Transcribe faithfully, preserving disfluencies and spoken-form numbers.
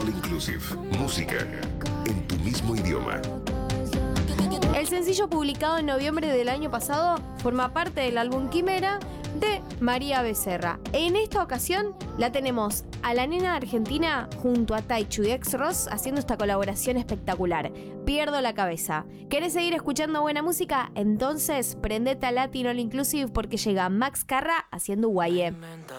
All Inclusive. Música en tu mismo idioma. El sencillo publicado en noviembre del año pasado forma parte del álbum Quimera de María Becerra. En esta ocasión la tenemos a la nena argentina junto a Taichu y Ex-Ross haciendo esta colaboración espectacular. Pierdo la cabeza. ¿Querés seguir escuchando buena música? Entonces prendete a Latin All Inclusive porque llega Max Carra haciendo Guayé.